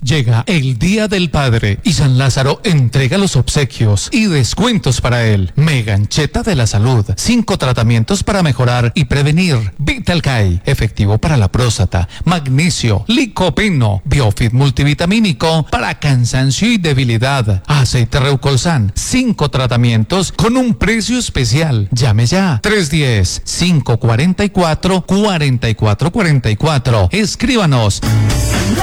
Llega el Día del Padre y San Lázaro entrega los obsequios y descuentos para él. Megancheta de la Salud, 5 tratamientos para mejorar y prevenir. Vitalcay, efectivo para la próstata. Magnesio, licopeno, Biofit multivitamínico para cansancio y debilidad. Aceite Reucolsan, 5 tratamientos con un precio especial. Llame ya, 310-544-4444. Escríbanos.